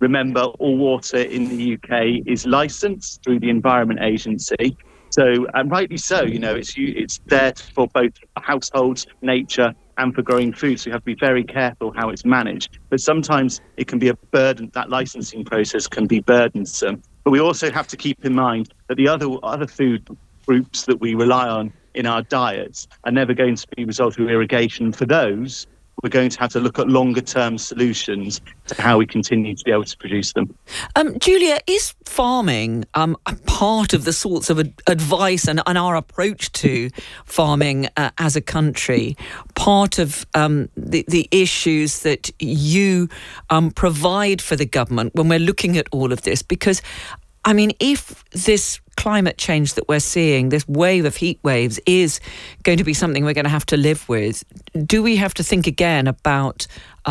Remember, all water in the UK is licensed through the Environment Agency. So, and rightly so, it's there for both households, nature, and for growing food. So you have to be very careful how it's managed. But sometimes it can be a burden. That licensing process can be burdensome. But we also have to keep in mind that the other food groups that we rely on in our diets are never going to be a result of irrigation. For those, we're going to have to look at longer-term solutions to how we continue to be able to produce them. Julia, is farming a part of the sorts of advice and our approach to farming as a country, part of the issues that you provide for the government when we're looking at all of this? Because, I mean, if this climate change that we're seeing, this wave of heat waves, is going to be something we're going to have to live with, do we have to think again about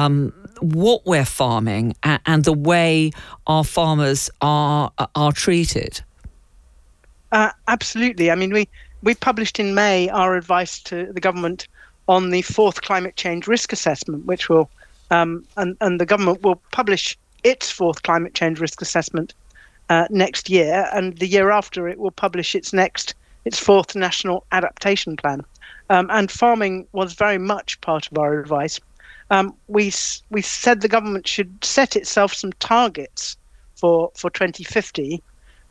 what we're farming and the way our farmers are treated? Absolutely. I mean, we published in May our advice to the government on the fourth climate change risk assessment, which will and the government will publish its fourth climate change risk assessment next year, and the year after it will publish its fourth national adaptation plan. And farming was very much part of our advice. We said the government should set itself some targets for 2050,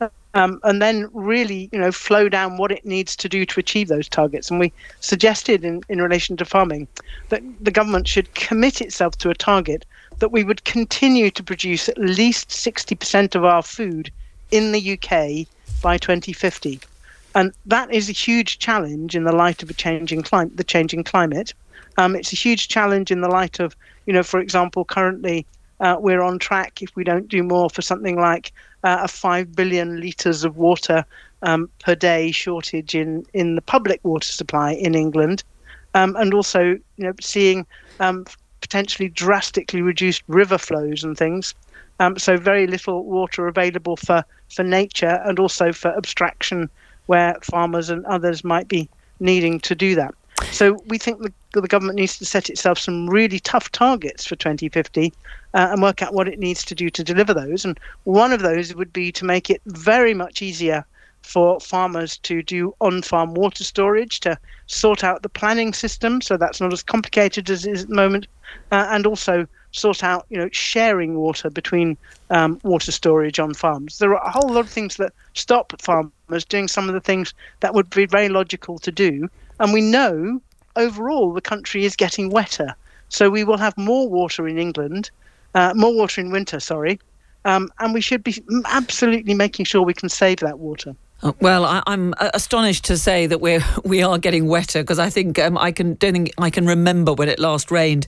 and then really, flow down what it needs to do to achieve those targets. And we suggested in relation to farming that the government should commit itself to a target that we would continue to produce at least 60% of our food in the UK by 2050. And that is a huge challenge in the light of the changing climate. It's a huge challenge in the light of, for example, currently we're on track, if we don't do more, for something like a 5 billion litres of water per day shortage in the public water supply in England. And also, seeing potentially drastically reduced river flows and things. So very little water available for nature, and also for abstraction where farmers and others might be needing to do that. So we think the government needs to set itself some really tough targets for 2050 and work out what it needs to do to deliver those. And one of those would be to make it very much easier for farmers to do on-farm water storage, to sort out the planning system so that's not as complicated as it is at the moment, and also sort out, sharing water between water storage on farms. There are a whole lot of things that stop farmers doing some of the things that would be very logical to do. And we know overall the country is getting wetter. So we will have more water in England, more water in winter, and we should be absolutely making sure we can save that water. Well, I'm astonished to say that we are getting wetter, because I think don't think I can remember when it last rained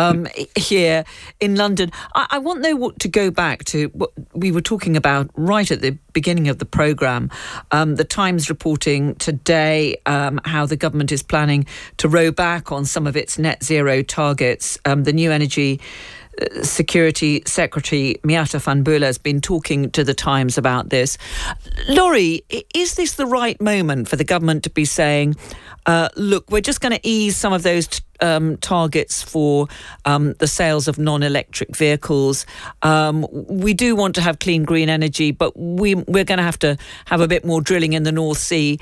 here in London. I want though to go back to what we were talking about right at the beginning of the programme. The Times reporting today how the government is planning to row back on some of its net zero targets. The new energy Security Secretary Miatta Fahnbulleh has been talking to the Times about this. Laurie, is this the right moment for the government to be saying, look, we're just going to ease some of those targets for the sales of non-electric vehicles. We do want to have clean green energy, but we're going to have a bit more drilling in the North Sea.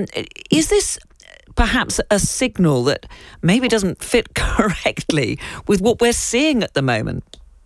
Is this perhaps a signal that maybe doesn't fit correctly with what we're seeing at the moment?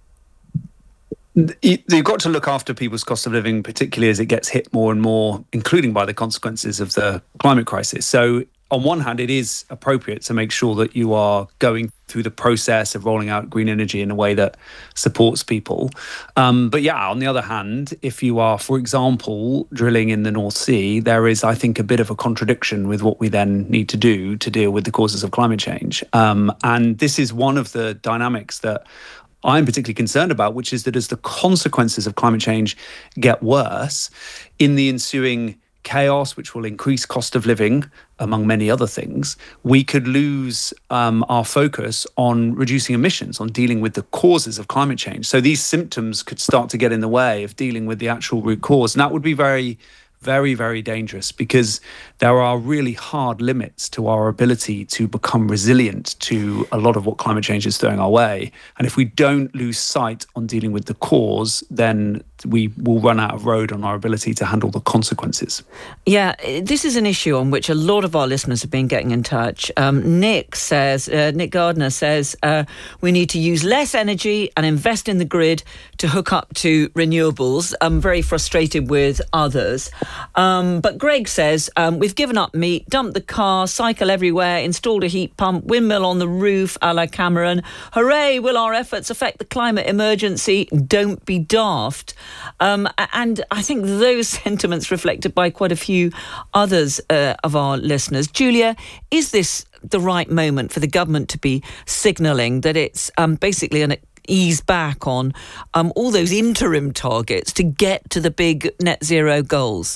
You've got to look after people's cost of living, particularly as it gets hit more and more, including by the consequences of the climate crisis. So on one hand, it is appropriate to make sure that you are going through the process of rolling out green energy in a way that supports people. But yeah, on the other hand, if you are, for example, drilling in the North Sea, there is, I think, a bit of a contradiction with what we then need to do to deal with the causes of climate change. And this is one of the dynamics that I'm particularly concerned about, which is that as the consequences of climate change get worse, in the ensuing chaos, which will increase cost of living, among many other things, we could lose our focus on reducing emissions, on dealing with the causes of climate change. So these symptoms could start to get in the way of dealing with the actual root cause. And that would be very, very, very dangerous, because there are really hard limits to our ability to become resilient to a lot of what climate change is throwing our way. And if we don't lose sight on dealing with the cause, then we will run out of road on our ability to handle the consequences. Yeah, this is an issue on which a lot of our listeners have been getting in touch. Nick Gardner says, we need to use less energy and invest in the grid to hook up to renewables. I'm very frustrated with others. But Greg says, we've given up meat, dumped the car, cycle everywhere, installed a heat pump, windmill on the roof a la Cameron. Hooray, will our efforts affect the climate emergency? Don't be daft. And I think those sentiments reflected by quite a few others of our listeners. Julia, is this the right moment for the government to be signalling that it's basically an ease back on all those interim targets to get to the big net zero goals?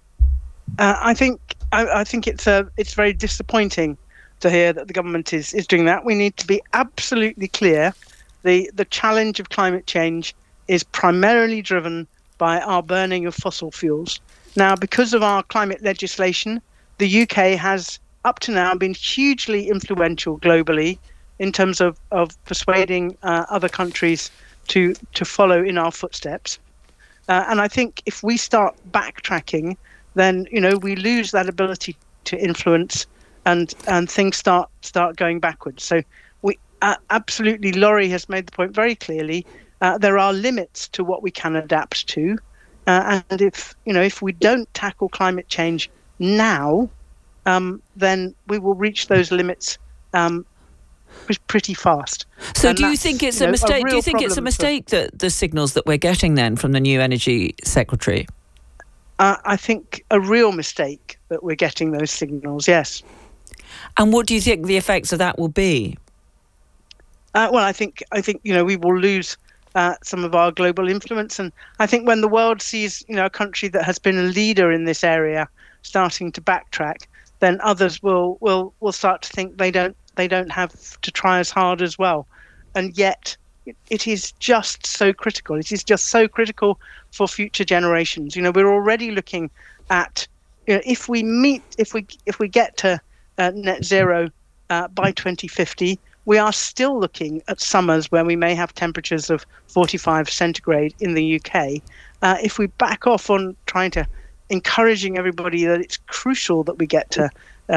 I think it's very disappointing to hear that the government is doing that. We need to be absolutely clear. The challenge of climate change is primarily driven by our burning of fossil fuels. Now, because of our climate legislation, the UK has up to now been hugely influential globally in terms of persuading other countries to follow in our footsteps. And I think if we start backtracking, then we lose that ability to influence, and things start going backwards. So we absolutely, Laurie has made the point very clearly. There are limits to what we can adapt to, and if we don't tackle climate change now, then we will reach those limits pretty fast. So do you think it's a mistake? Do you think it's a mistake that the signals that we're getting then from the new Energy Secretary? I think a real mistake that we're getting those signals, yes. And what do you think the effects of that will be? Well, I think we will lose some of our global influence, and I think when the world sees a country that has been a leader in this area starting to backtrack, then others will start to think they don't have to try as hard as well. And yet it is just so critical. It is just so critical for future generations. We're already looking at if we get to net zero by 2050, we are still looking at summers where we may have temperatures of 45 centigrade in the UK. If we back off on trying to encouraging everybody that it's crucial that we get to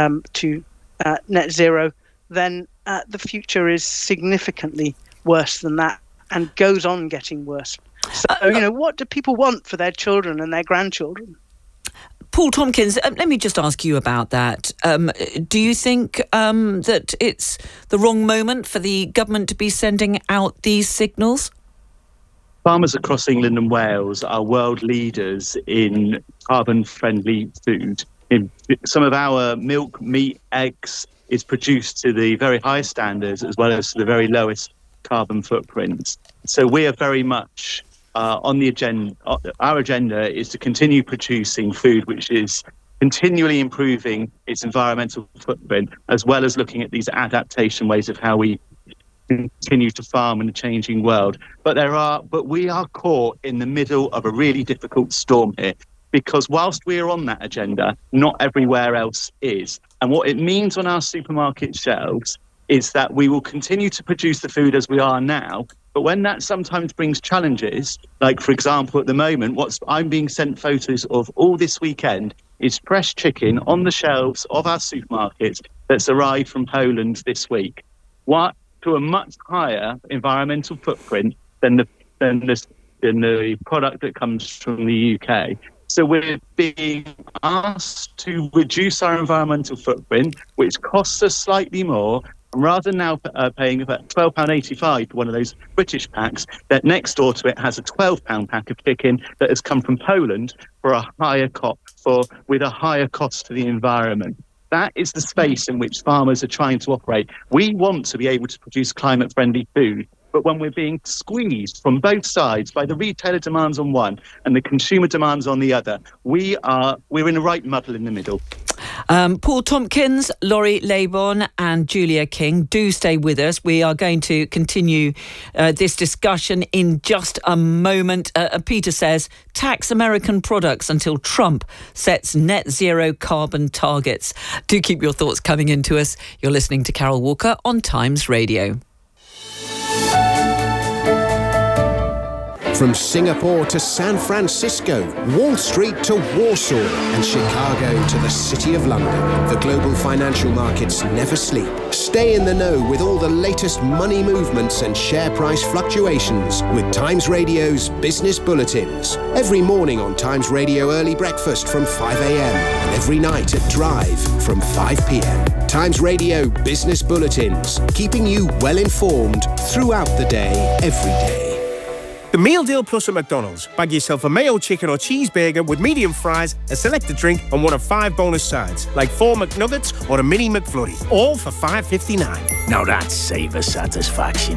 net zero, then the future is significantly worse than that and goes on getting worse. So, what do people want for their children and their grandchildren? Paul Tompkins, let me just ask you about that. Do you think that it's the wrong moment for the government to be sending out these signals? Farmers across England and Wales are world leaders in carbon-friendly food. Some of our milk, meat, eggs is produced to the very highest standards as well as to the very lowest carbon footprints. So we are very much on the agenda. Our agenda is to continue producing food which is continually improving its environmental footprint, as well as looking at these adaptation ways of how we continue to farm in a changing world. But we are caught in the middle of a really difficult storm here, because whilst we are on that agenda, not everywhere else is. And what it means on our supermarket shelves is that we will continue to produce the food as we are now, but when that sometimes brings challenges, like, for example, at the moment, I'm being sent photos of all this weekend is fresh chicken on the shelves of our supermarkets that's arrived from Poland this week. What, to a much higher environmental footprint than the product that comes from the UK. So we're being asked to reduce our environmental footprint, which costs us slightly more. And rather than now paying about £12.85 for one of those British packs, that next door to it has a £12 pack of chicken that has come from Poland for a higher with a higher cost to the environment. That is the space in which farmers are trying to operate. We want to be able to produce climate-friendly food, but when we're being squeezed from both sides by the retailer demands on one and the consumer demands on the other, we're in a right muddle in the middle. Paul Tompkins, Laurie Labourne and Julia King, do stay with us. We are going to continue this discussion in just a moment. Peter says, tax American products until Trump sets net zero carbon targets. Do keep your thoughts coming into us. You're listening to Carol Walker on Times Radio. From Singapore to San Francisco, Wall Street to Warsaw, and Chicago to the City of London, the global financial markets never sleep. Stay in the know with all the latest money movements and share price fluctuations with Times Radio's Business Bulletins. Every morning on Times Radio Early Breakfast from 5 a.m. and every night at Drive from 5 p.m. Times Radio Business Bulletins, keeping you well informed throughout the day, every day. The Meal Deal Plus at McDonald's. Bag yourself a mayo chicken or cheeseburger with medium fries, a selected drink and one of 5 bonus sides, like 4 McNuggets or a mini McFlurry, all for $5.59. Now that's saver satisfaction.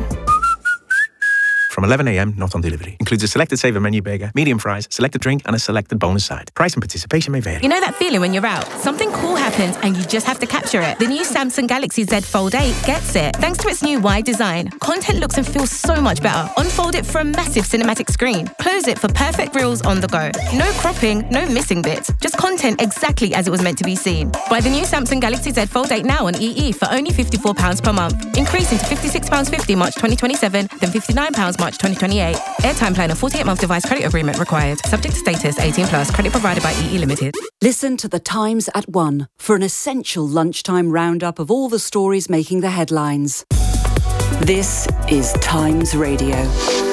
From 11 a.m, not on delivery. Includes a selected saver menu burger, medium fries, selected drink and a selected bonus side. Price and participation may vary. You know that feeling when you're out? Something cool happens and you just have to capture it. The new Samsung Galaxy Z Fold 8 gets it. Thanks to its new wide design, content looks and feels so much better. Unfold it for a massive cinematic screen. Close it for perfect reels on the go. No cropping, no missing bits. Just content exactly as it was meant to be seen. Buy the new Samsung Galaxy Z Fold 8 now on EE for only £54 per month. Increasing to £56.50 March 2027, then £59 March 2028. Airtime plan and 48-month device credit agreement required. Subject to status, 18+. Credit provided by EE Limited. Listen to The Times at 1 for an essential lunchtime roundup of all the stories making the headlines. This is Times Radio.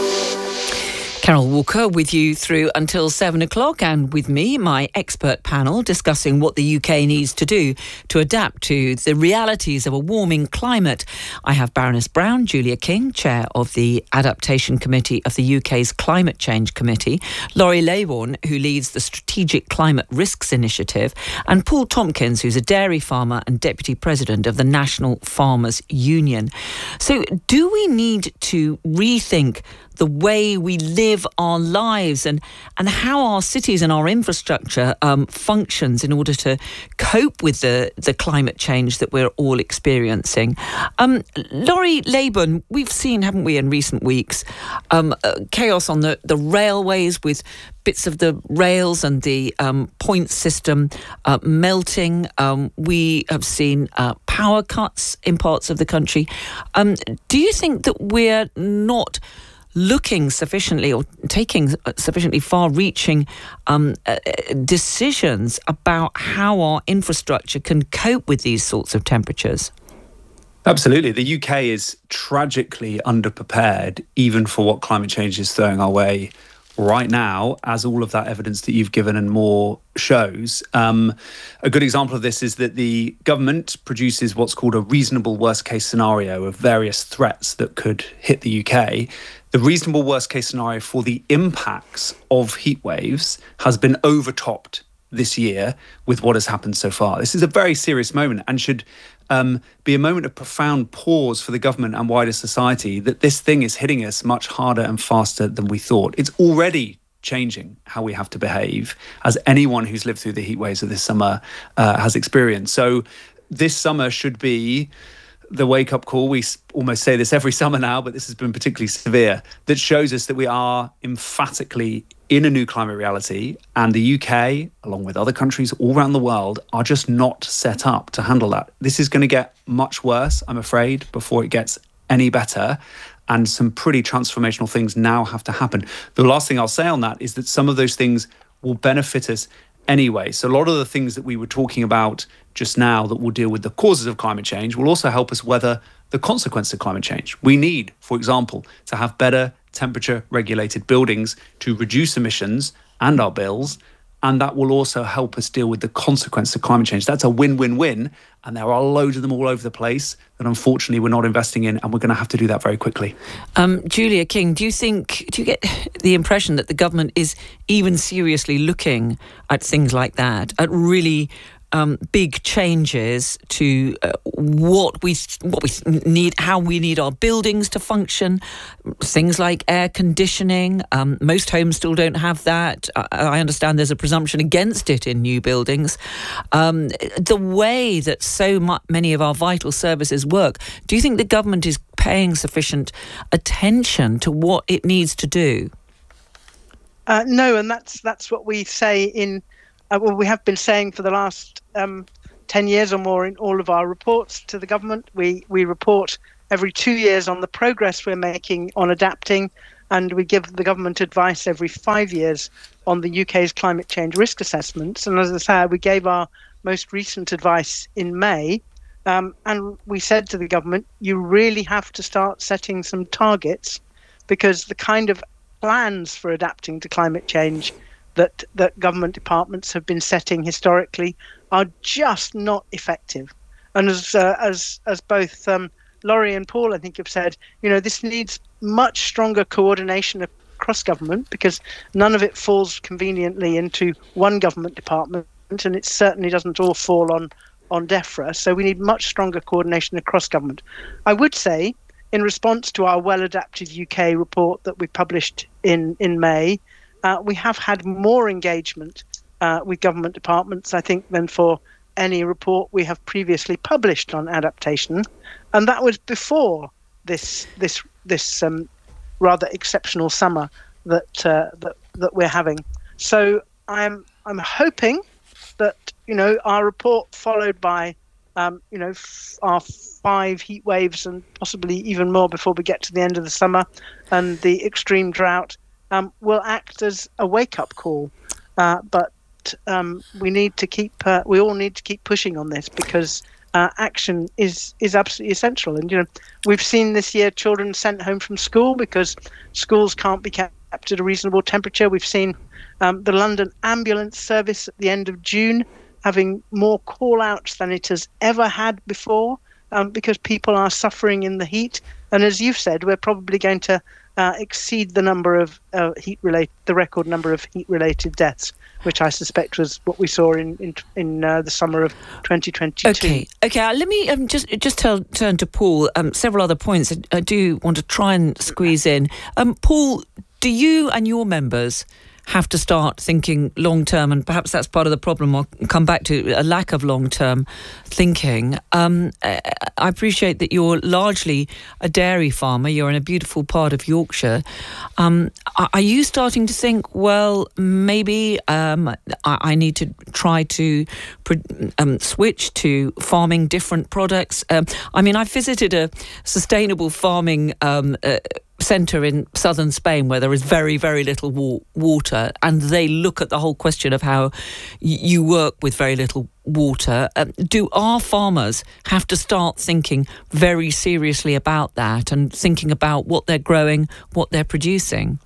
Carol Walker with you through until 7 o'clock, and with me, my expert panel, discussing what the UK needs to do to adapt to the realities of a warming climate. I have Baroness Brown, Julia King, Chair of the Adaptation Committee of the UK's Climate Change Committee, Laurie Labourne, who leads the Strategic Climate Risks Initiative, and Paul Tompkins, who's a dairy farmer and Deputy President of the National Farmers Union. So do we need to rethink the way we live our lives and how our cities and our infrastructure functions in order to cope with the climate change that we're all experiencing? Laurie Labourne, we've seen, haven't we, in recent weeks, chaos on the railways with bits of the rails and the point system melting. We have seen power cuts in parts of the country. Do you think that we're not looking sufficiently or taking sufficiently far-reaching decisions about how our infrastructure can cope with these sorts of temperatures? Absolutely. The UK is tragically underprepared even for what climate change is throwing our way right now, as all of that evidence that you've given and more shows. A good example of this is that the government produces what's called a reasonable worst-case scenario of various threats that could hit the UK. The reasonable worst-case scenario for the impacts of heat waves has been overtopped this year with what has happened so far. This is a very serious moment and should be a moment of profound pause for the government and wider society, that this thing is hitting us much harder and faster than we thought. It's already changing how we have to behave, as anyone who's lived through the heat waves of this summer has experienced. So this summer should be the wake-up call. We almost say this every summer now, but this has been particularly severe, that shows us that we are emphatically in a new climate reality, and the UK, along with other countries all around the world, are just not set up to handle that. This is going to get much worse, I'm afraid, before it gets any better, and some pretty transformational things now have to happen. The last thing I'll say on that is that some of those things will benefit us anyway. So a lot of the things that we were talking about just now that will deal with the causes of climate change will also help us weather the consequences of climate change. We need, for example, to have better temperature regulated buildings to reduce emissions and our bills, and that will also help us deal with the consequences of climate change. That's a win-win-win, and there are loads of them all over the place that unfortunately we're not investing in, and we're going to have to do that very quickly. Julia King, do you get the impression that the government is even seriously looking at things like that, at really big changes to what we need, how we need our buildings to function, things like air conditioning. Most homes still don't have that. I understand there's a presumption against it in new buildings. The way that so many of our vital services work, do you think the government is paying sufficient attention to what it needs to do? No, and that's what we say in. We have been saying for the last 10 years or more in all of our reports to the government. We report every 2 years on the progress we're making on adapting, and we give the government advice every 5 years on the UK's climate change risk assessments. And as I say, we gave our most recent advice in May, and we said to the government, you really have to start setting some targets, because the kind of plans for adapting to climate change that government departments have been setting historically are just not effective. And as both Laurie and Paul, I think, have said, this needs much stronger coordination across government, because none of it falls conveniently into one government department, and it certainly doesn't all fall on DEFRA. So we need much stronger coordination across government. I would say, in response to our Well-Adapted UK report that we published in May, we have had more engagement with government departments, I think, than for any report we have previously published on adaptation, and that was before this rather exceptional summer that we're having. So I'm hoping that our report, followed by our 5 heat waves and possibly even more before we get to the end of the summer and the extreme drought, will act as a wake-up call. But we need to keep. We all need to keep pushing on this, because action is absolutely essential. And we've seen this year children sent home from school because schools can't be kept at a reasonable temperature. We've seen the London ambulance service at the end of June having more call-outs than it has ever had before, because people are suffering in the heat. And as you've said, we're probably going to exceed the number of the record number of heat-related deaths, which I suspect was what we saw in the summer of 2022. Okay. Let me just turn to Paul. Several other points I do want to try and squeeze in. Paul, do you and your members have to start thinking long-term, and perhaps that's part of the problem? I'll come back to a lack of long-term thinking. I appreciate that you're largely a dairy farmer. You're in a beautiful part of Yorkshire. Are you starting to think, well, maybe I need to try to switch to farming different products? I visited a sustainable farming centre in southern Spain where there is very, very little water, and they look at the whole question of how you work with very little water. Do our farmers have to start thinking very seriously about that and thinking about what they're growing, what they're producing?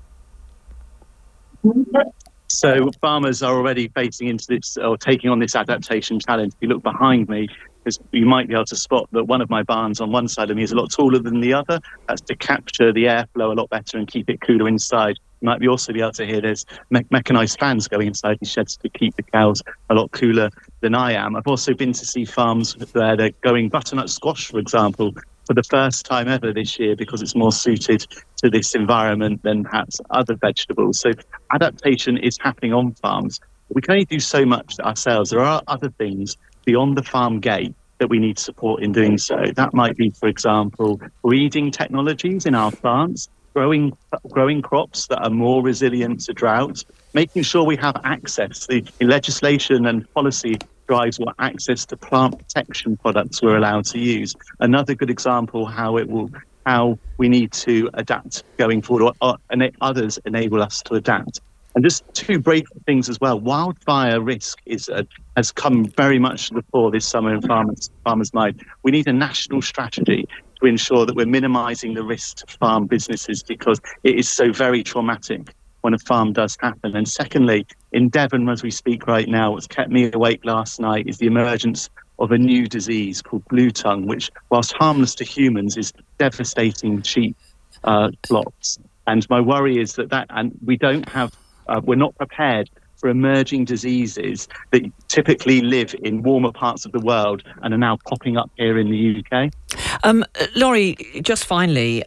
So farmers are already facing into this, or taking on this adaptation challenge. If you look behind me, because you might be able to spot that one of my barns on one side of me is a lot taller than the other. That's to capture the airflow a lot better and keep it cooler inside. You might also be able to hear there's mechanised fans going inside these sheds to keep the cows a lot cooler than I am. I've also been to see farms where they're going butternut squash, for example, for the first time ever this year, because it's more suited to this environment than perhaps other vegetables. So adaptation is happening on farms. We can only do so much ourselves. There are other things beyond the farm gate that we need support in doing so. That might be, for example, breeding technologies in our plants, growing crops that are more resilient to drought, making sure we have access. The legislation and policy drives what access to plant protection products we're allowed to use. Another good example how we need to adapt going forward, and others enable us to adapt. And just two brief things as well. Wildfire risk has come very much to the fore this summer in farmers' mind. We need a national strategy to ensure that we're minimising the risk to farm businesses, because it is so very traumatic when a farm does happen. And secondly, in Devon, as we speak right now, what's kept me awake last night is the emergence of a new disease called blue tongue, which, whilst harmless to humans, is devastating sheep flocks. And my worry is that and we don't have we're not prepared for emerging diseases that typically live in warmer parts of the world and are now popping up here in the UK. Laurie, just finally,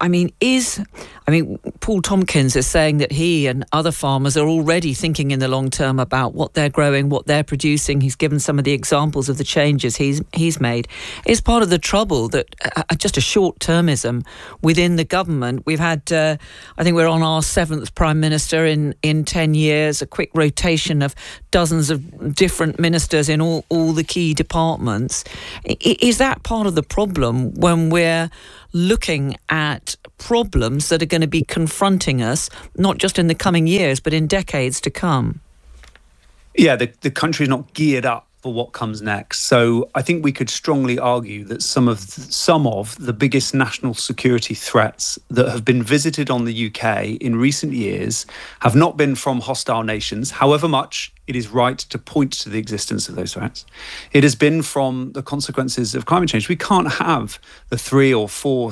Paul Tompkins is saying that he and other farmers are already thinking in the long term about what they're growing, what they're producing. He's given some of the examples of the changes he's made. Is part of the trouble that just a short-termism within the government. We've had, I think we're on our 7th Prime Minister in 10 years, a quick rotation of dozens of different ministers in all the key departments. Is that part of the problem when we're looking at problems that are going to be confronting us, not just in the coming years, but in decades to come? Yeah, the country's not geared up for what comes next. So I think we could strongly argue that some of the biggest national security threats that have been visited on the UK in recent years have not been from hostile nations, however much it is right to point to the existence of those threats. It has been from the consequences of climate change. We can't have the 3 or 4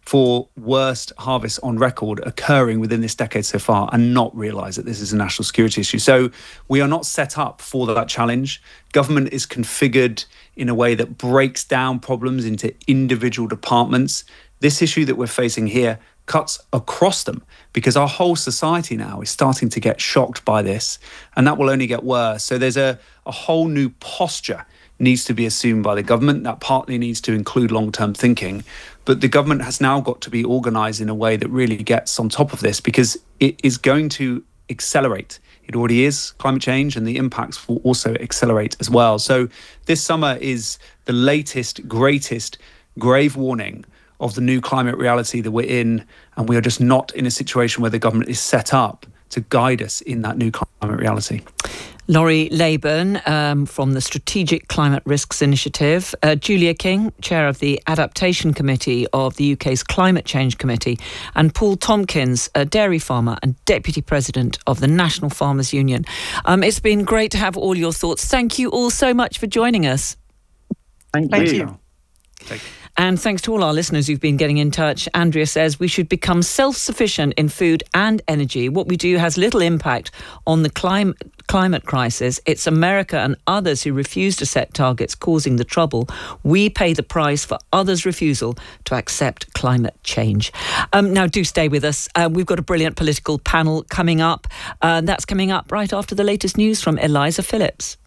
worst harvests on record occurring within this decade so far and not realise that this is a national security issue. So we are not set up for that challenge. Government is configured in a way that breaks down problems into individual departments. This issue that we're facing here cuts across them because our whole society now is starting to get shocked by this, and that will only get worse. So there's a whole new posture needs to be assumed by the government. That partly needs to include long-term thinking. But the government has now got to be organised in a way that really gets on top of this because it is going to accelerate. It already is, climate change, and the impacts will also accelerate as well. So this summer is the latest, greatest grave warning of the new climate reality that we're in, and we are just not in a situation where the government is set up to guide us in that new climate reality. Laurie Leyburn from the Strategic Climate Risks Initiative, Julia King, Chair of the Adaptation Committee of the UK's Climate Change Committee, and Paul Tompkins, a dairy farmer and Deputy President of the National Farmers Union. It's been great to have all your thoughts. Thank you all so much for joining us. Thank you. And thanks to all our listeners who've been getting in touch. Andrea says we should become self-sufficient in food and energy. What we do has little impact on the climate crisis. It's America and others who refuse to set targets causing the trouble. We pay the price for others' refusal to accept climate change. Now, do stay with us. We've got a brilliant political panel coming up. That's coming up right after the latest news from Eliza Phillips.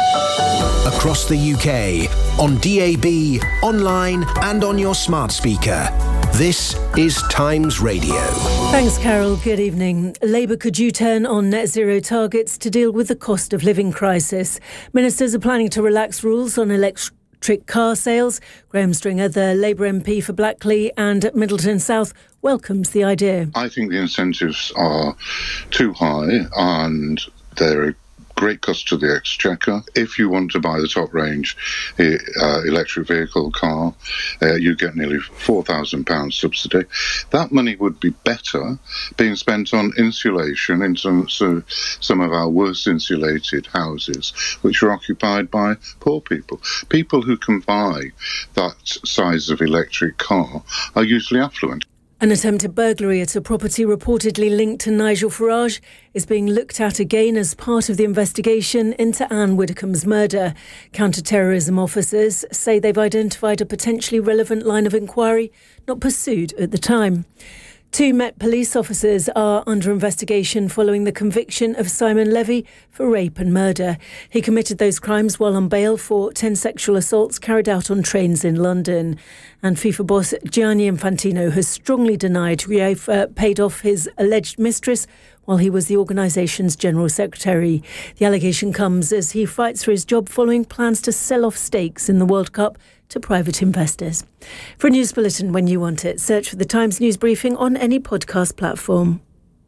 Across the UK, on DAB, online and on your smart speaker. This is Times Radio. Thanks, Carol. Good evening. Labour could U-turn on net zero targets to deal with the cost of living crisis. Ministers are planning to relax rules on electric car sales. Graham Stringer, the Labour MP for Blackley and Middleton South, welcomes the idea. I think the incentives are too high and they're great cost to the exchequer. If you want to buy the top range electric vehicle car, you get nearly £4,000 subsidy. That money would be better being spent on insulation in some of our worst insulated houses, which are occupied by poor people. People who can buy that size of electric car are usually affluent. An attempted burglary at a property reportedly linked to Nigel Farage is being looked at again as part of the investigation into Anne Widdecombe's murder. Counter-terrorism officers say they've identified a potentially relevant line of inquiry not pursued at the time. 2 Met police officers are under investigation following the conviction of Simon Levy for rape and murder. He committed those crimes while on bail for 10 sexual assaults carried out on trains in London. And FIFA boss Gianni Infantino has strongly denied UEFA paid off his alleged mistress while he was the organisation's General Secretary. The allegation comes as he fights for his job following plans to sell off stakes in the World Cup to private investors. For a news bulletin when you want it, search for the Times News Briefing on any podcast platform.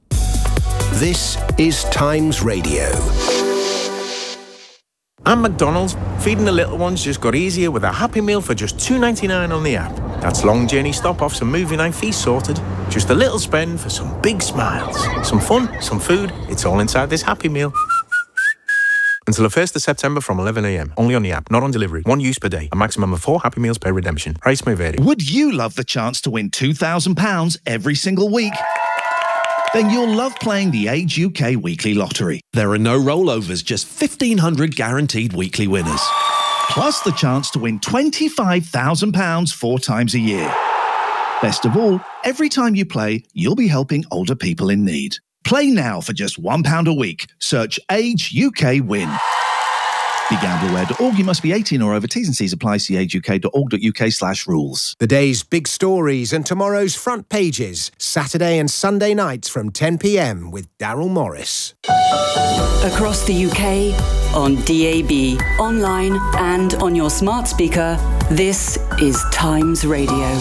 This is Times Radio. At McDonald's, feeding the little ones just got easier with a Happy Meal for just $2.99 on the app. That's long journey stop-offs and movie night feast sorted. Just a little spend for some big smiles. Some fun, some food, it's all inside this Happy Meal. Until the 1st of September from 11 a.m. Only on the app, not on delivery. 1 use per day. A maximum of 4 Happy Meals per redemption. Price may vary. Would you love the chance to win £2,000 every single week? then you'll love playing the Age UK Weekly Lottery. There are no rollovers, just 1,500 guaranteed weekly winners. Plus the chance to win £25,000 4 times a year. Best of all, every time you play, you'll be helping older people in need. Play now for just £1 a week. Search Age UK Win. BeGambleAware.org. You must be 18 or over. T's and C's apply. See ageuk.org.uk/rules. The day's big stories and tomorrow's front pages. Saturday and Sunday nights from 10 p.m. with Daryl Morris. Across the UK, on DAB, online and on your smart speaker, this is Times Radio.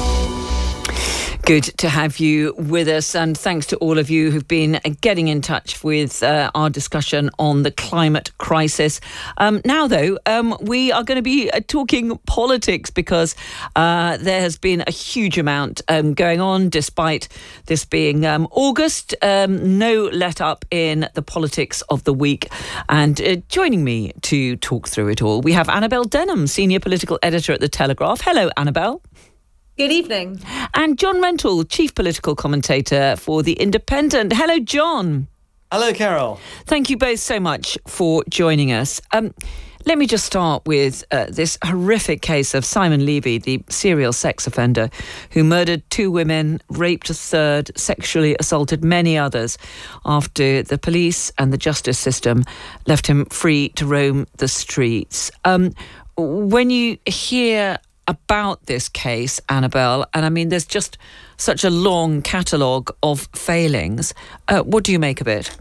Good to have you with us, and thanks to all of you who've been getting in touch with our discussion on the climate crisis. Now, though, we are going to be talking politics because there has been a huge amount going on despite this being August. No let up in the politics of the week. And joining me to talk through it all, we have Annabel Denham, Senior Political Editor at The Telegraph. Hello, Annabel. Good evening. And John Rentoul, Chief Political Commentator for The Independent. Hello, John. Hello, Carol. Thank you both so much for joining us. Let me just start with this horrific case of Simon Levy, the serial sex offender who murdered 2 women, raped a third, sexually assaulted many others after the police and the justice system left him free to roam the streets. When you hear about this case, Annabel, and I mean there's just such a long catalogue of failings, what do you make of it?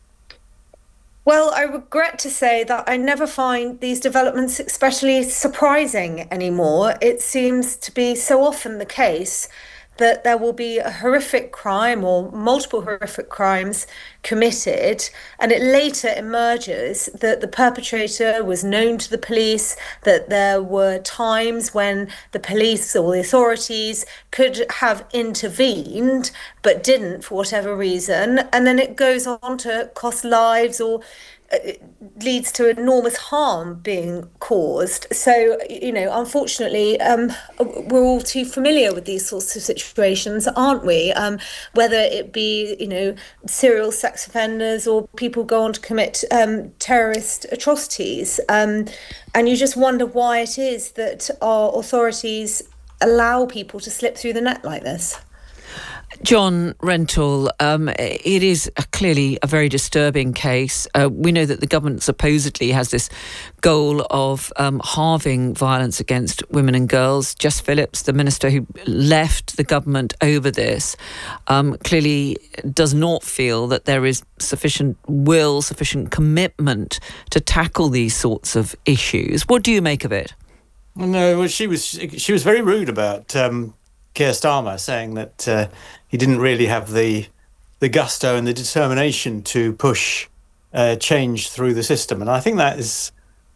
Well, I regret to say that I never find these developments especially surprising anymore. It seems to be so often the case that there will be a horrific crime or multiple horrific crimes committed, and it later emerges that the perpetrator was known to the police, that there were times when the police or the authorities could have intervened but didn't for whatever reason, and then it goes on to cost lives or leads to enormous harm being caused. So, unfortunately, we're all too familiar with these sorts of situations, aren't we? Whether it be, serial sex offenders or people go on to commit terrorist atrocities. And you just wonder why it is that our authorities allow people to slip through the net like this. John Rentoul, it is clearly a very disturbing case. We know that the government supposedly has this goal of halving violence against women and girls. Jess Phillips, the minister who left the government over this, clearly does not feel that there is sufficient will, sufficient commitment to tackle these sorts of issues. What do you make of it? No, well, she was very rude about Keir Starmer, saying that he didn't really have the gusto and the determination to push change through the system, and I think that is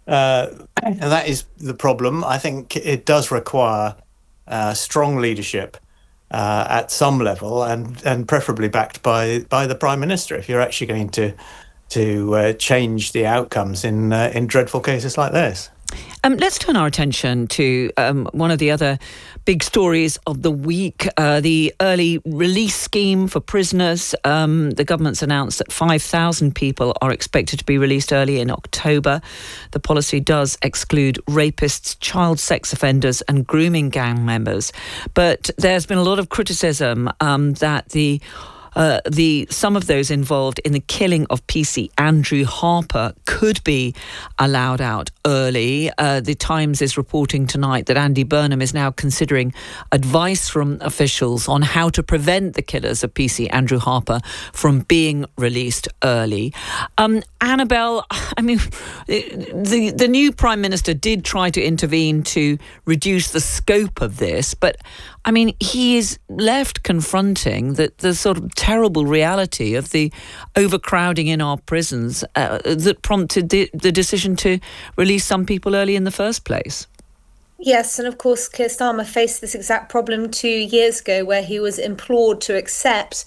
the problem. I think it does require strong leadership at some level, and preferably backed by the Prime Minister if you're actually going to change the outcomes in dreadful cases like this. Let's turn our attention to one of the other big stories of the week, the early release scheme for prisoners. The government's announced that 5,000 people are expected to be released early in October. The policy does exclude rapists, child sex offenders and grooming gang members. But there's been a lot of criticism that some of those involved in the killing of PC Andrew Harper could be allowed out early. The Times is reporting tonight that Andy Burnham is now considering advice from officials on how to prevent the killers of PC Andrew Harper from being released early. Annabel, I mean, the new Prime Minister did try to intervene to reduce the scope of this, but I mean, he is left confronting the sort of terrible reality of the overcrowding in our prisons that prompted the decision to release some people early in the first place. Yes, and of course, Keir Starmer faced this exact problem 2 years ago where he was implored to accept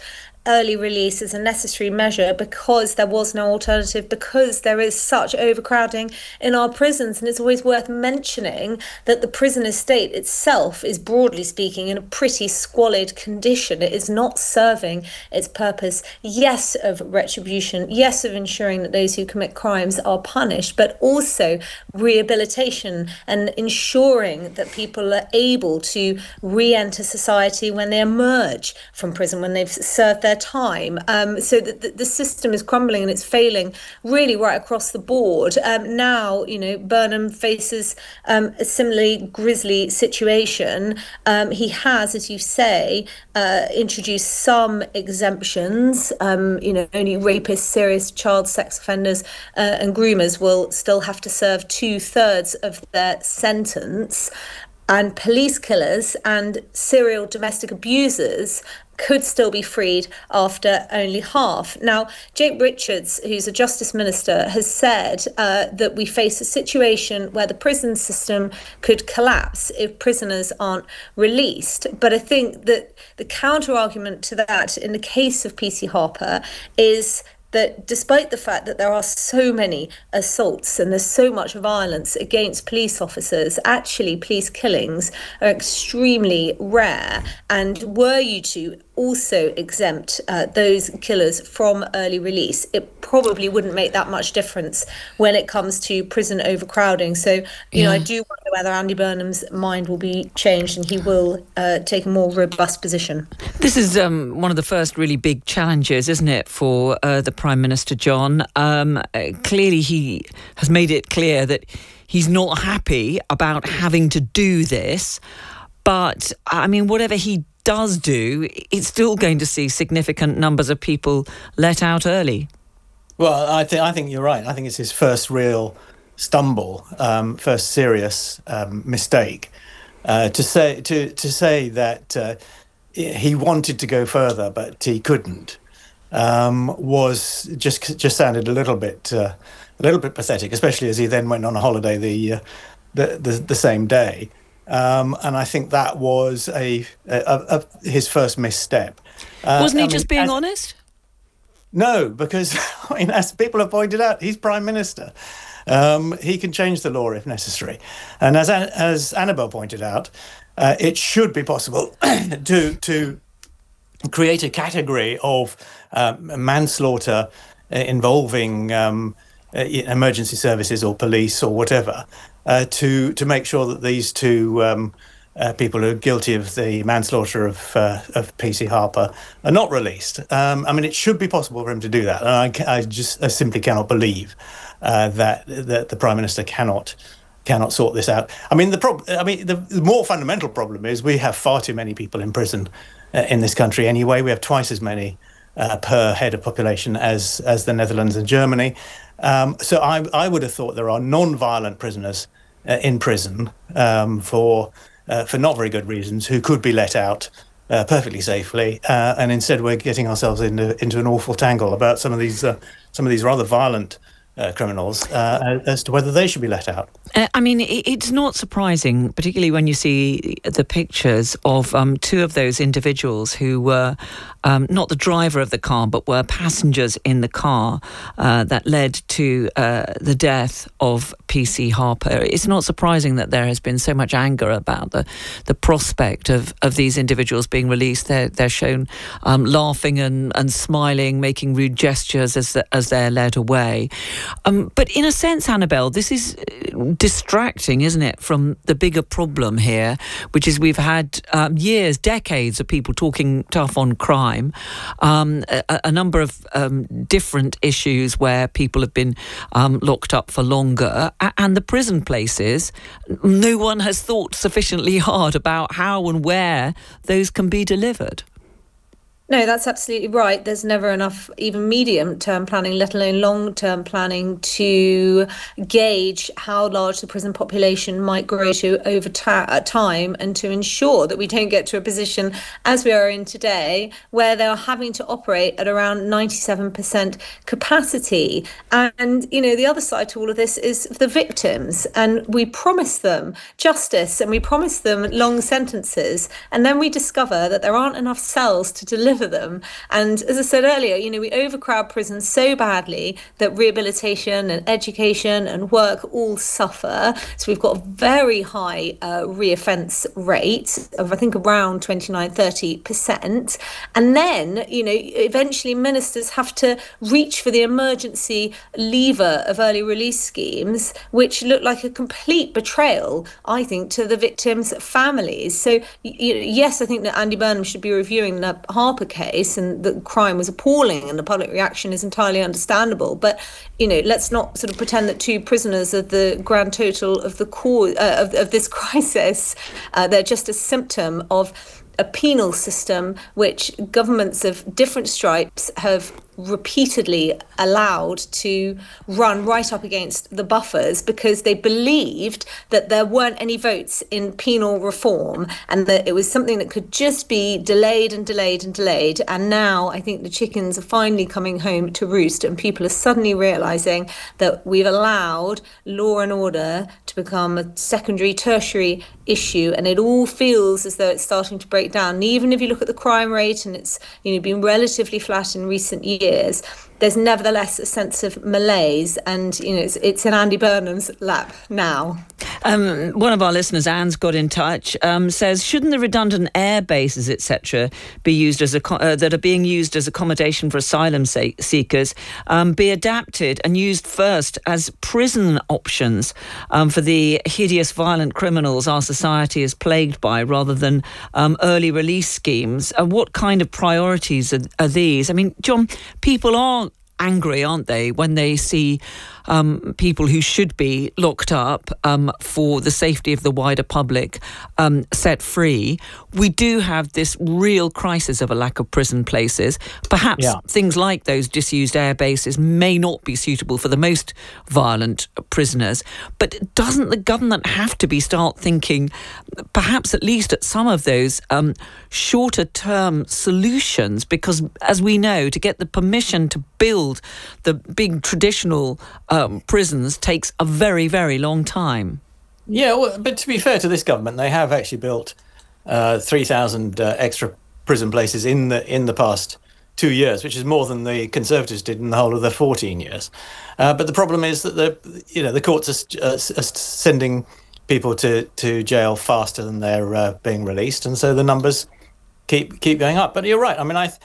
early release as a necessary measure because there was no alternative, because there is such overcrowding in our prisons. And it's always worth mentioning that the prison estate itself is, broadly speaking, in a pretty squalid condition. It is not serving its purpose, yes, of retribution, yes, of ensuring that those who commit crimes are punished, but also rehabilitation and ensuring that people are able to re-enter society when they emerge from prison, when they've served their time. So that the system is crumbling and it's failing really right across the board. Now, Burnham faces a similarly grisly situation. He has, as you say, introduced some exemptions. Only rapists, serious child sex offenders and groomers will still have to serve 2/3 of their sentence. And police killers and serial domestic abusers could still be freed after only half. Now, Jake Richards, who's a Justice Minister, has said that we face a situation where the prison system could collapse if prisoners aren't released. But I think that the counter-argument to that in the case of PC Harper is that despite the fact that there are so many assaults and there's so much violence against police officers, actually police killings are extremely rare. And were you to also exempt those killers from early release, it probably wouldn't make that much difference when it comes to prison overcrowding. So, I do wonder whether Andy Burnham's mind will be changed and he will take a more robust position. This is one of the first really big challenges, isn't it, for the Prime Minister, John? Clearly he has made it clear that he's not happy about having to do this. But, whatever he does do, it's still going to see significant numbers of people let out early. Well, I think you're right. I think it's his first real stumble, first serious mistake. To say that he wanted to go further but he couldn't was just sounded a little bit pathetic, especially as he then went on a holiday the same day. And I think that was his first misstep. Wasn't he just being honest? No, because as people have pointed out, he's Prime Minister. He can change the law if necessary. And as Annabelle pointed out, it should be possible to create a category of manslaughter involving emergency services or police or whatever, to make sure that these two people who are guilty of the manslaughter of PC Harper are not released. It should be possible for him to do that, and I simply cannot believe that the Prime Minister cannot sort this out. The more fundamental problem is we have far too many people in prison in this country anyway. We have twice as many per head of population as the Netherlands and Germany. So I would have thought there are non-violent prisoners in prison for not very good reasons who could be let out perfectly safely, and instead we're getting ourselves into an awful tangle about some of these rather violent criminals as to whether they should be let out. It's not surprising, particularly when you see the pictures of two of those individuals who were not the driver of the car, but were passengers in the car that led to the death of PC Harper. It's not surprising that there has been so much anger about the prospect of these individuals being released. They're shown laughing and smiling, making rude gestures as they're led away. But in a sense, Annabelle, this is distracting, isn't it, from the bigger problem here, which is we've had years, decades of people talking tough on crime, a number of different issues where people have been locked up for longer, and the prison places, no one has thought sufficiently hard about how and where those can be delivered. No, that's absolutely right. There's never enough even medium-term planning, let alone long-term planning, to gauge how large the prison population might grow to over time, and to ensure that we don't get to a position, as we are in today, where they are having to operate at around 97% capacity. And, the other side to all of this is the victims. And we promise them justice and we promise them long sentences. And then we discover that there aren't enough cells to deliver deliver them. And as I said earlier, we overcrowd prisons so badly that rehabilitation and education and work all suffer. So we've got a very high reoffence rate of, I think, around 29-30%. And then, eventually ministers have to reach for the emergency lever of early release schemes, which look like a complete betrayal, I think, to the victims' families. So, yes, I think that Andy Burnham should be reviewing the Harper case, and the crime was appalling and the public reaction is entirely understandable. But, let's not sort of pretend that 2 prisoners are the grand total of the cause of this crisis. They're just a symptom of a penal system which governments of different stripes have repeatedly allowed to run right up against the buffers because they believed that there weren't any votes in penal reform and that it was something that could just be delayed and delayed and delayed. And now I think the chickens are finally coming home to roost, and people are suddenly realising that we've allowed law and order to become a secondary, tertiary issue, and it all feels as though it's starting to break down. And even if you look at the crime rate, and it's been relatively flat in recent years, there's nevertheless a sense of malaise, and it's in Andy Burnham's lap now. One of our listeners, Anne's got in touch, says, shouldn't the redundant air bases, etc., be used as that are being used as accommodation for asylum seekers be adapted and used first as prison options for the hideous, violent criminals our society is plagued by, rather than early release schemes? What kind of priorities are these? I mean, John, people are angry, aren't they, when they see people who should be locked up for the safety of the wider public set free. We do have this real crisis of a lack of prison places. Perhaps things like those disused air bases may not be suitable for the most violent prisoners. But doesn't the government have to start thinking, perhaps at least at some of those shorter term solutions? Because as we know, to get the permission to build the big traditional prisons takes a very, very long time. Yeah, well, but to be fair to this government, they have actually built 3,000 extra prison places in the past 2 years, which is more than the Conservatives did in the whole of their 14 years. But the problem is that the courts are sending people to jail faster than they're being released, and so the numbers keep going up. But you're right.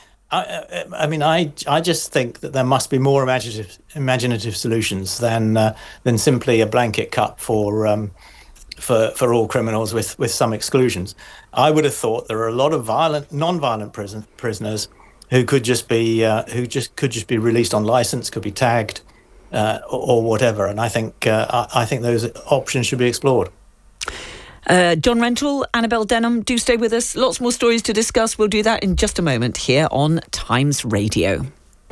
I just think that there must be more imaginative solutions than simply a blanket cut for all criminals with some exclusions. I would have thought there are a lot of non-violent prisoners who could just be released on license, could be tagged or whatever. And I think those options should be explored. John Rentoul, Annabel Denham, do stay with us. Lots more stories to discuss. We'll do that in just a moment here on Times Radio.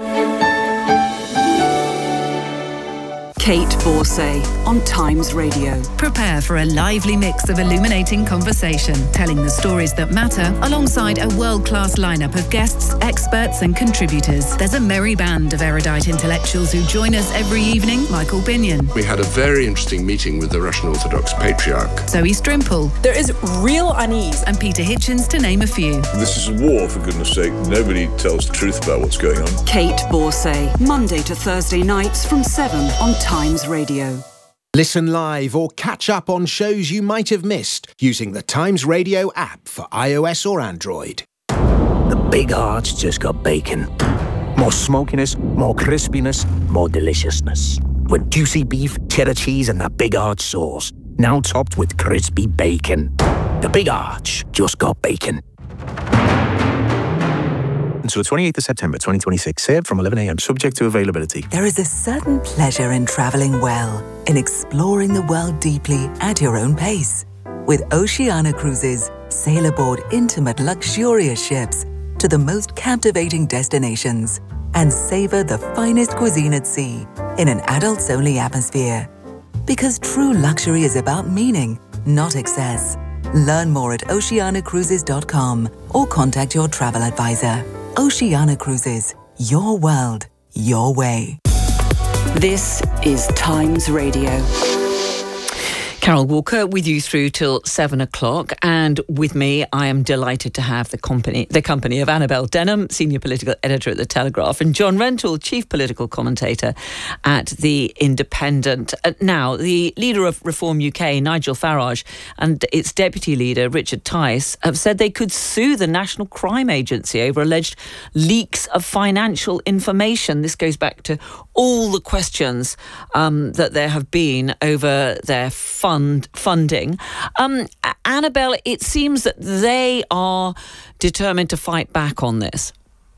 Kate Borsay on Times Radio. Prepare for a lively mix of illuminating conversation, telling the stories that matter alongside a world-class lineup of guests, experts and contributors. There's a merry band of erudite intellectuals who join us every evening. Michael Binion. We had a very interesting meeting with the Russian Orthodox Patriarch. Zoe Strimple. There is real unease. And Peter Hitchens, to name a few. This is a war, for goodness sake. Nobody tells the truth about what's going on. Kate Borsay, Monday to Thursday nights from 7 on Times Radio. Listen live or catch up on shows you might have missed using the Times Radio app for iOS or Android. The Big Arch just got bacon. More smokiness, more crispiness, more deliciousness. With juicy beef, cheddar cheese and that Big Arch sauce. Now topped with crispy bacon. The Big Arch just got bacon. Until the 28th of September 2026, served from 11 a.m, subject to availability. There is a certain pleasure in travelling well, in exploring the world deeply at your own pace. With Oceania Cruises, sail aboard intimate, luxurious ships to the most captivating destinations and savour the finest cuisine at sea in an adults-only atmosphere. Because true luxury is about meaning, not excess. Learn more at oceaniacruises.com or contact your travel advisor. Oceania Cruises, your world, your way. This is Times Radio. Carol Walker with you through till 7 o'clock, and with me I am delighted to have the company of Annabel Denham, Senior Political Editor at The Telegraph, and John Rentoul, Chief Political Commentator at The Independent. Now, the leader of Reform UK, Nigel Farage, and its deputy leader, Richard Tice, have said they could sue the National Crime Agency over alleged leaks of financial information. This goes back to all the questions that there have been over their funding. Annabel, it seems that they are determined to fight back on this.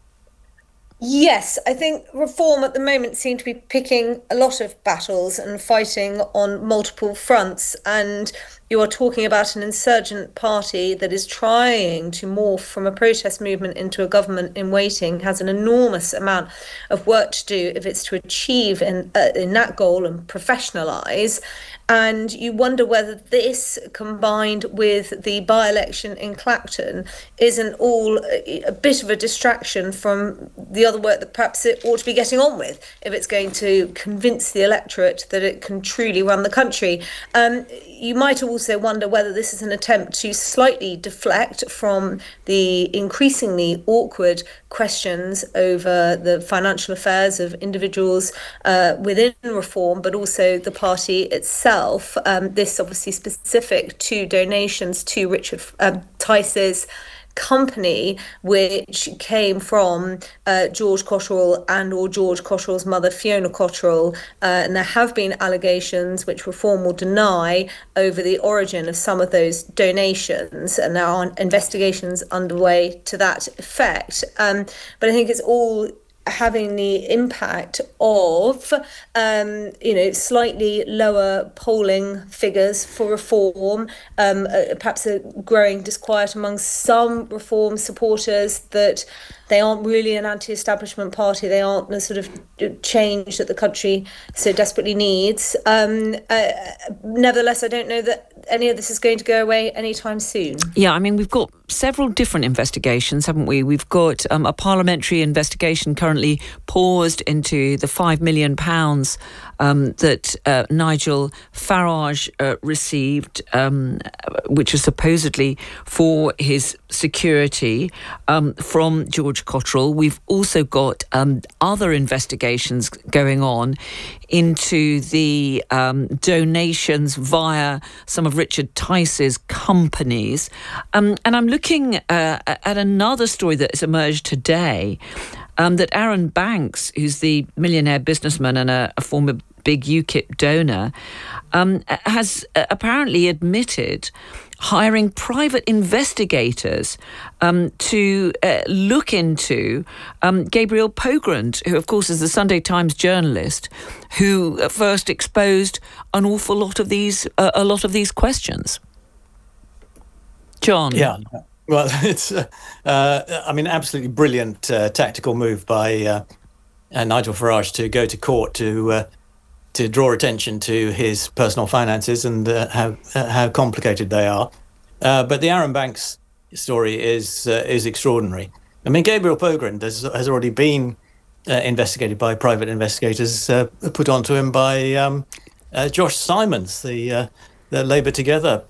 Yes, I think Reform at the moment seem to be picking a lot of battles and fighting on multiple fronts. And you are talking about an insurgent party that is trying to morph from a protest movement into a government in waiting, has an enormous amount of work to do if it's to achieve in that goal and professionalise. And you wonder whether this, combined with the by-election in Clacton, isn't all a bit of a distraction from the other work that perhaps it ought to be getting on with if it's going to convince the electorate that it can truly run the country. You might also wonder whether this is an attempt to slightly deflect from the increasingly awkward questions over the financial affairs of individuals within Reform, but also the party itself. This obviously specific to donations to Richard Tice's company, which came from George Cotterill or George Cotterill's mother, Fiona Cotterill, and there have been allegations which Reform will deny over the origin of some of those donations, and there are investigations underway to that effect. But I think it's all having the impact of slightly lower polling figures for Reform, perhaps a growing disquiet among some Reform supporters that they aren't really an anti-establishment party. They aren't the sort of change that the country so desperately needs. Nevertheless, I don't know that any of this is going to go away anytime soon. Yeah, I mean, we've got several different investigations, haven't we? We've got a parliamentary investigation currently paused into the £5 million that Nigel Farage received, which was supposedly for his security from George Cotterill. We've also got other investigations going on into the donations via some of Richard Tice's companies. And I'm looking at another story that has emerged today, that Arron Banks, who's the millionaire businessman and a former big UKIP donor, has apparently admitted hiring private investigators to look into Gabriel Pogrund, who, of course, is the Sunday Times journalist who first exposed an awful lot of these questions. John? Yeah. Well, it's, absolutely brilliant tactical move by Nigel Farage to go to court to draw attention to his personal finances and how complicated they are. But the Arron Banks story is extraordinary. I mean, Gabriel Pogrund has already been investigated by private investigators put onto him by Josh Simons, the Labour Together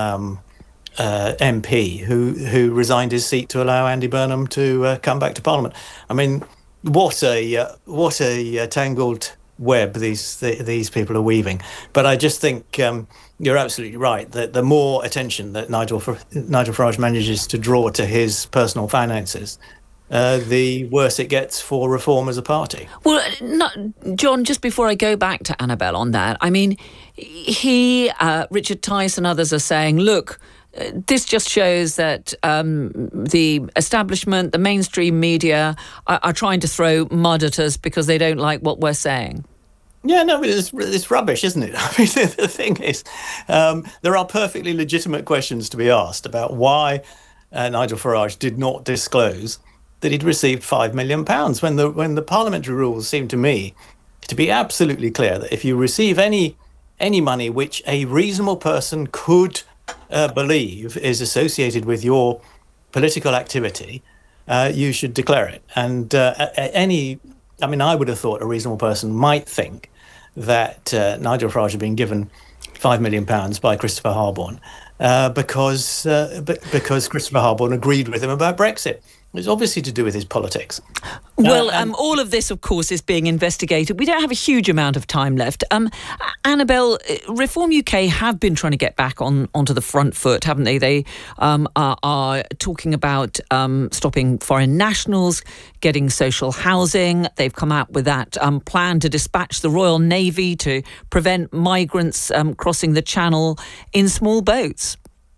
MP who resigned his seat to allow Andy Burnham to come back to Parliament. I mean, what a tangled web these people are weaving. But I just think you're absolutely right that the more attention that Nigel Farage manages to draw to his personal finances, the worse it gets for Reform as a party. Well, John, just before I go back to Annabel on that, I mean, Richard Tice and others are saying, look, this just shows that the establishment, the mainstream media are trying to throw mud at us because they don't like what we're saying. Yeah, no, but it's rubbish, isn't it? I mean, the thing is, there are perfectly legitimate questions to be asked about why Nigel Farage did not disclose that he'd received £5 million when the parliamentary rules seem to me to be absolutely clear that if you receive any money which a reasonable person could believe is associated with your political activity, you should declare it. And I would have thought a reasonable person might think that Nigel Farage had been given £5 million by Christopher Harborne because Christopher Harborne agreed with him about Brexit. It's obviously to do with his politics. Well, all of this, of course, is being investigated. We don't have a huge amount of time left. Annabelle, Reform UK have been trying to get back onto the front foot, haven't they? They are talking about stopping foreign nationals, getting social housing. They've come out with that plan to dispatch the Royal Navy to prevent migrants crossing the Channel in small boats.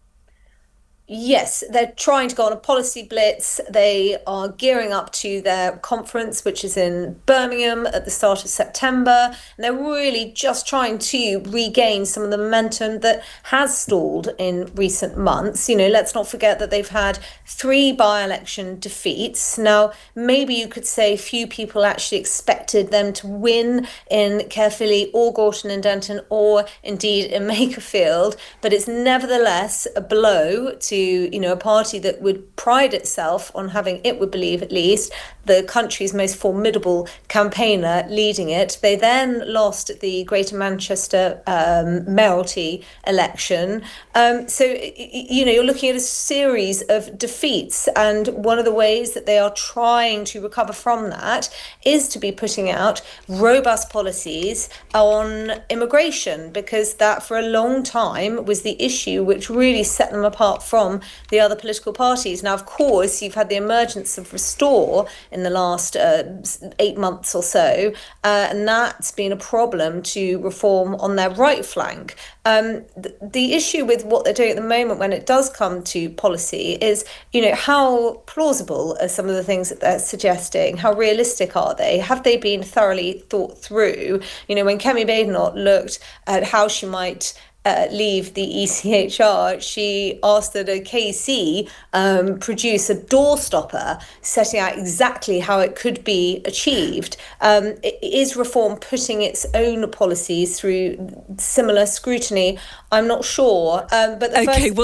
Yes, they're trying to go on a policy blitz. They are gearing up to their conference, which is in Birmingham at the start of September. And they're really just trying to regain some of the momentum that has stalled in recent months. Let's not forget that they've had 3 by-election defeats. Now, maybe you could say few people actually expected them to win in Caerphilly or Gorton and Denton or indeed in Makerfield, but it's nevertheless a blow to a party that would pride itself on having, it would believe at least, the country's most formidable campaigner leading it. They then lost the Greater Manchester mayoralty election. So you're looking at a series of defeats, and one of the ways that they are trying to recover from that is to be putting out robust policies on immigration, because that for a long time was the issue which really set them apart from the other political parties. Now, of course, you've had the emergence of Restore in the last 8 months or so, and that's been a problem to Reform on their right flank. The issue with what they're doing at the moment when it does come to policy is, how plausible are some of the things that they're suggesting? How realistic are they? Have they been thoroughly thought through? When Kemi Badenoch looked at how she might leave the ECHR, she asked that a KC produce a door stopper setting out exactly how it could be achieved. Is Reform putting its own policies through similar scrutiny? I'm not sure. But the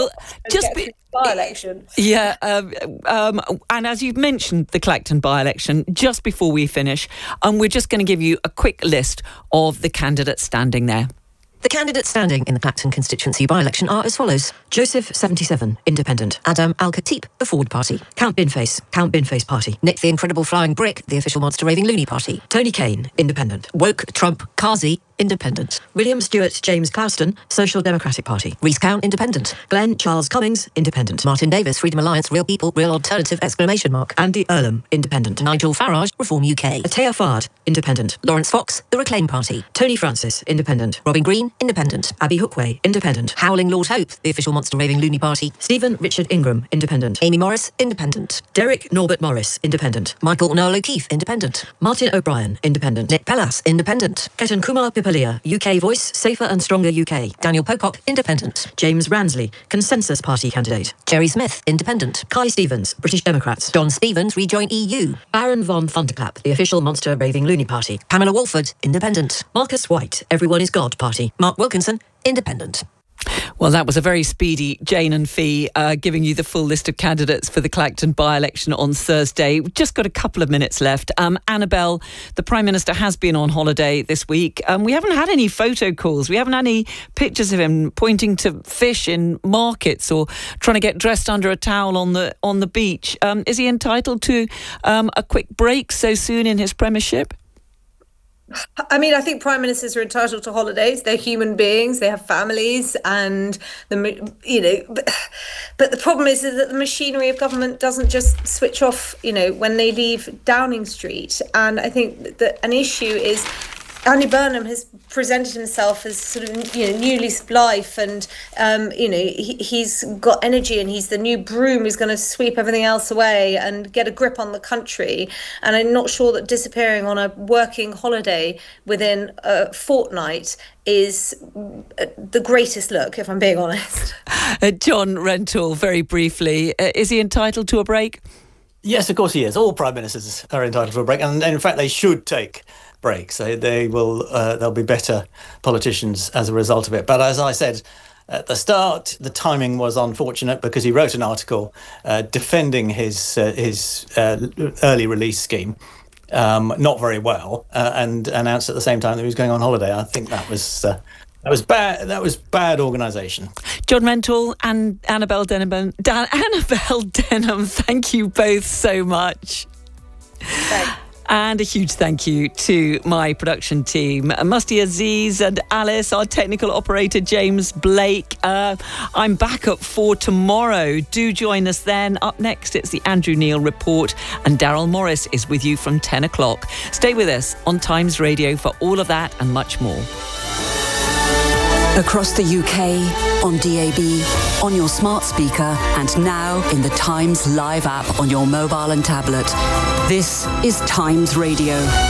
by-election. Yeah, and as you've mentioned, the Clacton by-election, just before we finish, we're just going to give you a quick list of the candidates standing there. The candidates standing in the Clacton constituency by-election are as follows. Joseph, 77, Independent. Adam Al-Khatib, the Forward Party. Count Binface Party. Nick the Incredible Flying Brick, the official Monster Raving Loony Party. Tony Kane, Independent. Woke Trump Kazi, Independent. William Stewart James Clouston, Social Democratic Party. Rees Count, Independent. Glenn Charles Cummings, Independent. Martin Davis, Freedom Alliance, Real People, Real Alternative, ! Andy Earlham, Independent. Nigel Farage, Reform UK. Atea Fard, Independent. Lawrence Fox, The Reclaim Party. Tony Francis, Independent. Robin Green, Independent. Abby Hookway, Independent. Howling Lord Hope, the official Monster Raving Loony Party. Stephen Richard Ingram, Independent. Amy Morris, Independent. Derek Norbert Morris, Independent. Michael Noel O'Keefe, Independent. Martin O'Brien, Independent. Nick Pellas, Independent. Ketan Kumar Pipalia, UK Voice, Safer and Stronger UK. Daniel Pocock, Independent. James Ransley, Consensus Party candidate. Jerry Smith, Independent. Kai Stevens, British Democrats. Don Stevens, Rejoin EU. Baron von Thunderclap, the official Monster Raving Loony Party. Pamela Walford, Independent. Marcus White, Everyone is God Party. Mark Wilkinson, Independent. Well, that was a very speedy Jane and Fee giving you the full list of candidates for the Clacton by-election on Thursday. We've just got a couple of minutes left. Annabelle, the Prime Minister has been on holiday this week. We haven't had any photo calls. We haven't had any pictures of him pointing to fish in markets or trying to get dressed under a towel on the beach. Is he entitled to a quick break so soon in his premiership? I mean, I think prime ministers are entitled to holidays. They're human beings. They have families, and but the problem is that the machinery of government doesn't just switch off, when they leave Downing Street. And I think that an issue is Andy Burnham has presented himself as sort of, new lease of life, and he's got energy, and he's the new broom who's going to sweep everything else away and get a grip on the country. And I'm not sure that disappearing on a working holiday within a fortnight is the greatest look, if I'm being honest. John Rentoul, very briefly, is he entitled to a break? Yes, of course he is. All prime ministers are entitled to a break, and in fact they should take breaks. They will. There'll be better politicians as a result of it. But as I said at the start, the timing was unfortunate because he wrote an article defending his early release scheme, not very well, and announced at the same time that he was going on holiday. I think that was That was bad. That was bad organisation. John Rentoul and Annabelle Denham. Thank you both so much. Thanks. And a huge thank you to my production team, Musty Aziz and Alice, our technical operator, James Blake. I'm back at 4 tomorrow. Do join us then. Up next, it's the Andrew Neil Report, and Daryl Morris is with you from 10 o'clock. Stay with us on Times Radio for all of that and much more. Across the UK, on DAB, on your smart speaker, and now in the Times Live app on your mobile and tablet. This is Times Radio.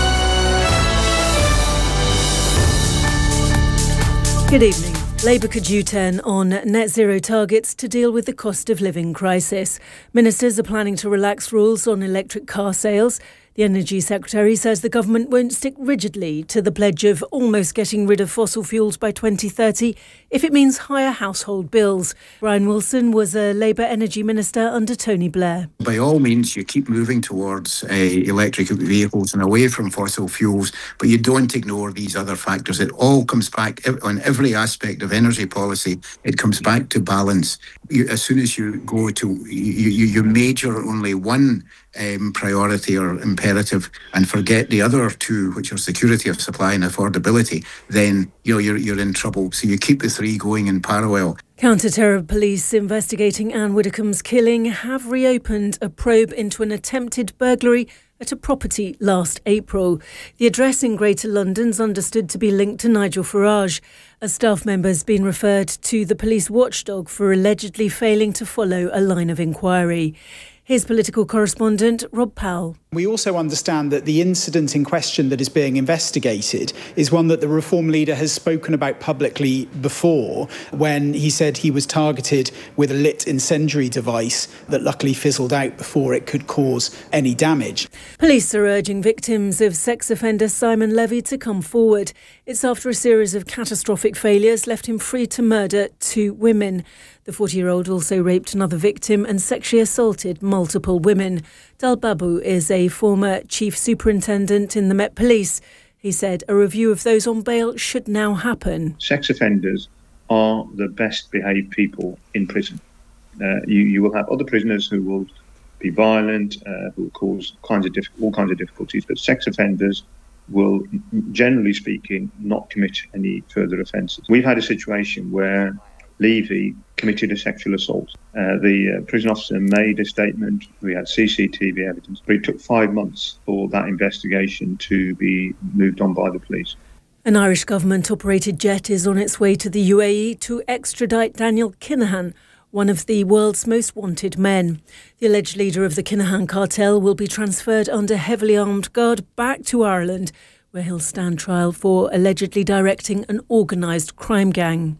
Good evening. Labour could U-turn on net zero targets to deal with the cost of living crisis. Ministers are planning to relax rules on electric car sales. The Energy Secretary says the government won't stick rigidly to the pledge of almost getting rid of fossil fuels by 2030 if it means higher household bills. Brian Wilson was a Labour Energy Minister under Tony Blair. By all means, you keep moving towards electric vehicles and away from fossil fuels, but you don't ignore these other factors. It all comes back on every aspect of energy policy. It comes back to balance. As soon as you go to, you major only one priority or imperative and forget the other two, which are security of supply and affordability, then you're in trouble. So you keep the three going in parallel. Counter-terror police investigating Anne Widdecombe's killing have reopened a probe into an attempted burglary at a property last April. The address in Greater London's understood to be linked to Nigel Farage. A staff member has been referred to the police watchdog for allegedly failing to follow a line of inquiry. Here's political correspondent Rob Powell. We also understand that the incident in question that is being investigated is one that the Reform leader has spoken about publicly before, when he said he was targeted with a lit incendiary device that luckily fizzled out before it could cause any damage. Police are urging victims of sex offender Simon Levy to come forward. It's after a series of catastrophic failures left him free to murder 2 women. The 40-year-old also raped another victim and sexually assaulted multiple women. Dal Babu is a former chief superintendent in the Met Police. He said a review of those on bail should now happen. Sex offenders are the best behaved people in prison. You will have other prisoners who will be violent, who will cause all kinds of difficulties, but sex offenders will, generally speaking, not commit any further offences. We've had a situation where Levy committed a sexual assault. The prison officer made a statement. We had CCTV evidence, but it took 5 months for that investigation to be moved on by the police. An Irish government-operated jet is on its way to the UAE to extradite Daniel Kinahan, one of the world's most wanted men. The alleged leader of the Kinahan cartel will be transferred under heavily armed guard back to Ireland, where he'll stand trial for allegedly directing an organised crime gang.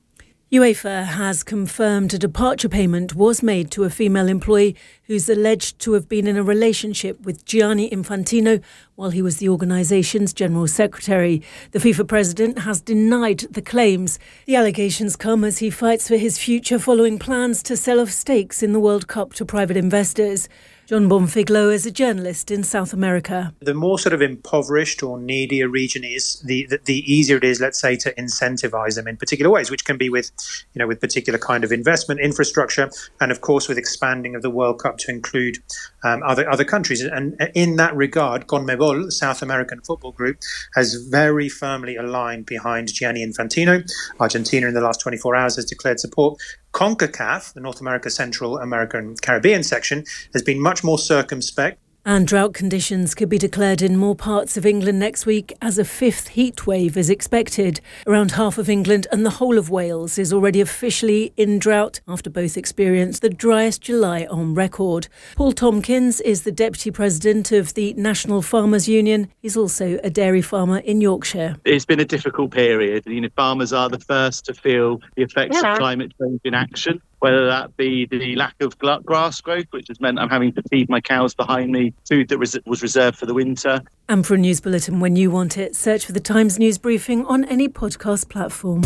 UEFA has confirmed a departure payment was made to a female employee who's alleged to have been in a relationship with Gianni Infantino while he was the organisation's general secretary. The FIFA president has denied the claims. The allegations come as he fights for his future following plans to sell off stakes in the World Cup to private investors. John Bonfiglo is a journalist in South America. The more sort of impoverished or needy a region is, the easier it is, let's say, to incentivise them in particular ways, which can be with particular kind of investment infrastructure, and of course with expanding of the World Cup to include other countries. And in that regard, CONMEBOL, the South American football group, has very firmly aligned behind Gianni Infantino. Argentina in the last 24 hours has declared support. CONCACAF, the North America, Central America and Caribbean section, has been much more circumspect. And drought conditions could be declared in more parts of England next week as a 5th heat wave is expected. Around half of England and the whole of Wales is already officially in drought after both experienced the driest July on record. Paul Tompkins is the Deputy President of the National Farmers Union. He's also a dairy farmer in Yorkshire. It's been a difficult period. Farmers are the first to feel the effects of climate change in action, whether that be the lack of grass growth, which has meant I'm having to feed my cows behind me food that was reserved for the winter. And for a news bulletin when you want it, search for the Times News Briefing on any podcast platform.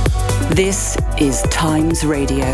This is Times Radio.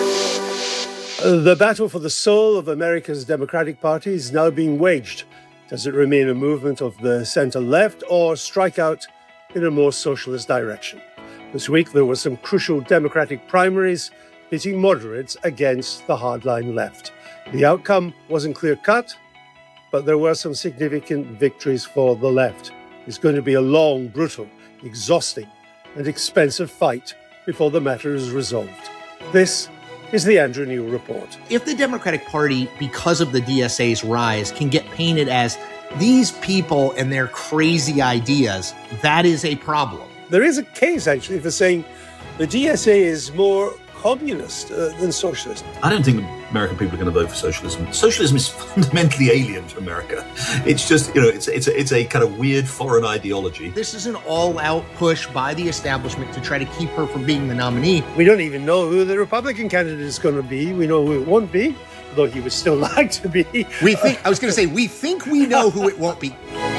The battle for the soul of America's Democratic Party is now being waged. Does it remain a movement of the centre-left or strike out in a more socialist direction? This week, there were some crucial Democratic primaries pitting moderates against the hardline left. The outcome wasn't clear-cut, but there were some significant victories for the left. It's going to be a long, brutal, exhausting, and expensive fight before the matter is resolved. This is the Andrew Neil Report. If the Democratic Party, because of the DSA's rise, can get painted as these people and their crazy ideas, that is a problem. There is a case, actually, for saying the DSA is more communist than socialist. I don't think American people are going to vote for socialism. Socialism is fundamentally alien to America. It's just, it's a kind of weird foreign ideology. This is an all-out push by the establishment to try to keep her from being the nominee. We don't even know who the Republican candidate is going to be. We know who it won't be, though he would still like to be. We think we know who it won't be.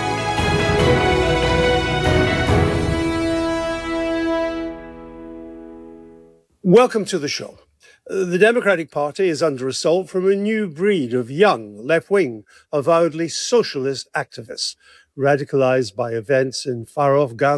Welcome to the show. The Democratic Party is under assault from a new breed of young, left-wing, avowedly socialist activists, radicalized by events in far-off Gaza